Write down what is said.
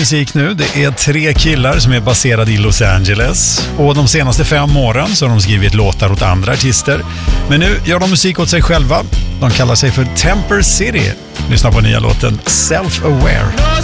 musik nu. Det är 3 killar som är baserade i Los Angeles. Och de senaste 5 åren så har de skrivit låtar åt andra artister. Men nu gör de musik åt sig själva. De kallar sig för Temper City. Lyssna på nya låten Self-Aware.